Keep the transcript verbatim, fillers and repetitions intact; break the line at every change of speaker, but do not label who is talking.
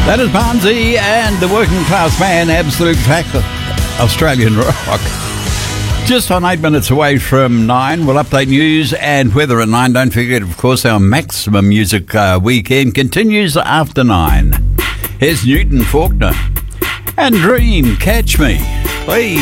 That is Barnsey and the Working Class Man, absolute fact, Australian rock. Just on eight minutes away from nine, we'll update news and weather at nine. Don't forget, of course, our Maximum Music uh, weekend continues after nine. Here's Newton Faulkner and Dream, Catch Me, please.